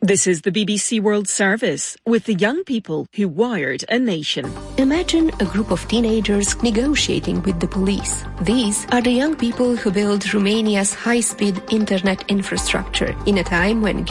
This is the BBC World Service with the young people who wired a nation. Imagine a group of teenagers negotiating with the police. These are the young people who built Romania's high-speed internet infrastructure in a time when